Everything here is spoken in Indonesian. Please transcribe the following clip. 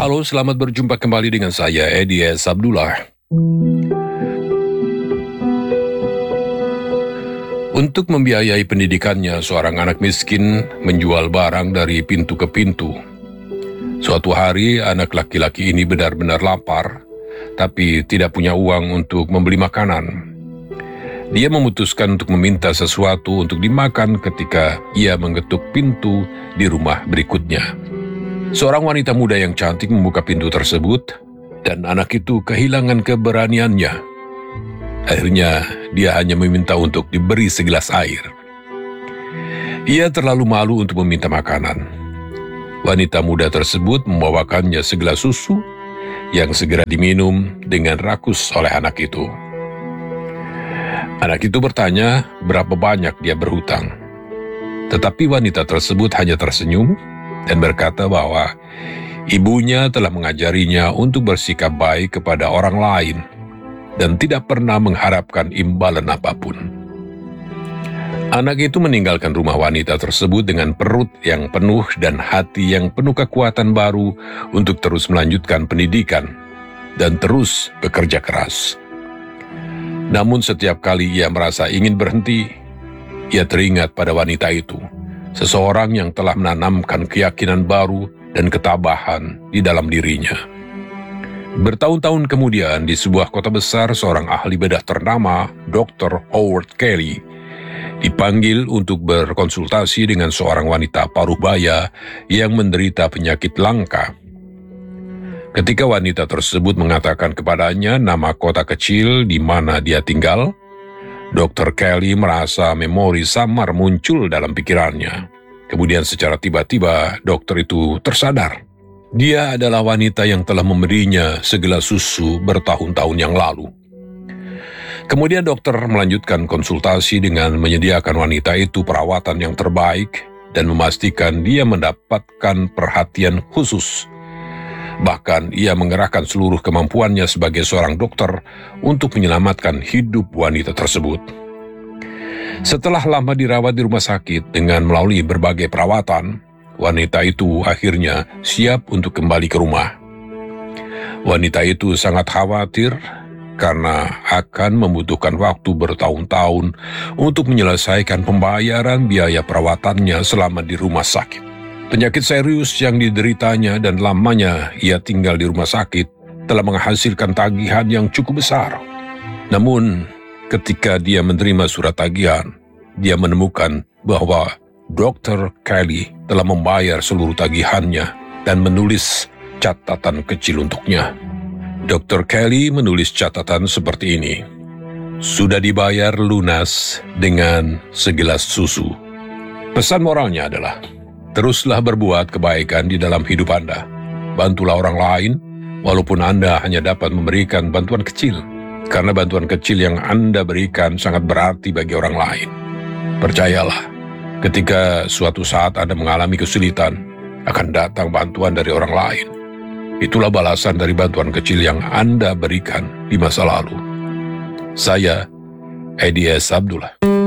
Halo, selamat berjumpa kembali dengan saya, Edi S. Abdullah. Untuk membiayai pendidikannya, seorang anak miskin menjual barang dari pintu ke pintu. Suatu hari, anak laki-laki ini benar-benar lapar, tapi tidak punya uang untuk membeli makanan. Dia memutuskan untuk meminta sesuatu untuk dimakan ketika ia mengetuk pintu di rumah berikutnya. Seorang wanita muda yang cantik membuka pintu tersebut, dan anak itu kehilangan keberaniannya. Akhirnya, dia hanya meminta untuk diberi segelas air. Ia terlalu malu untuk meminta makanan. Wanita muda tersebut membawakannya segelas susu yang segera diminum dengan rakus oleh anak itu. Anak itu bertanya berapa banyak dia berhutang. Tetapi wanita tersebut hanya tersenyum dan berkata bahwa ibunya telah mengajarinya untuk bersikap baik kepada orang lain dan tidak pernah mengharapkan imbalan apapun. Anak itu meninggalkan rumah wanita tersebut dengan perut yang penuh dan hati yang penuh kekuatan baru untuk terus melanjutkan pendidikan dan terus bekerja keras. Namun setiap kali ia merasa ingin berhenti, ia teringat pada wanita itu, seseorang yang telah menanamkan keyakinan baru dan ketabahan di dalam dirinya. Bertahun-tahun kemudian, di sebuah kota besar, seorang ahli bedah ternama, Dr. Howard Kelly, dipanggil untuk berkonsultasi dengan seorang wanita paruh baya yang menderita penyakit langka. Ketika wanita tersebut mengatakan kepadanya nama kota kecil di mana dia tinggal, Dr. Kelly merasa memori samar muncul dalam pikirannya. Kemudian secara tiba-tiba dokter itu tersadar. Dia adalah wanita yang telah memberinya segelas susu bertahun-tahun yang lalu. Kemudian dokter melanjutkan konsultasi dengan menyediakan wanita itu perawatan yang terbaik dan memastikan dia mendapatkan perhatian khusus. Bahkan ia mengerahkan seluruh kemampuannya sebagai seorang dokter untuk menyelamatkan hidup wanita tersebut. Setelah lama dirawat di rumah sakit dengan melalui berbagai perawatan, wanita itu akhirnya siap untuk kembali ke rumah. Wanita itu sangat khawatir karena akan membutuhkan waktu bertahun-tahun untuk menyelesaikan pembayaran biaya perawatannya selama di rumah sakit. Penyakit serius yang dideritanya dan lamanya ia tinggal di rumah sakit telah menghasilkan tagihan yang cukup besar. Namun, ketika dia menerima surat tagihan, dia menemukan bahwa Dr. Kelly telah membayar seluruh tagihannya dan menulis catatan kecil untuknya. Dr. Kelly menulis catatan seperti ini: "Sudah dibayar lunas dengan segelas susu." Pesan moralnya adalah, teruslah berbuat kebaikan di dalam hidup Anda. Bantulah orang lain, walaupun Anda hanya dapat memberikan bantuan kecil. Karena bantuan kecil yang Anda berikan sangat berarti bagi orang lain. Percayalah, ketika suatu saat Anda mengalami kesulitan, akan datang bantuan dari orang lain. Itulah balasan dari bantuan kecil yang Anda berikan di masa lalu. Saya, Edi S. Abdullah.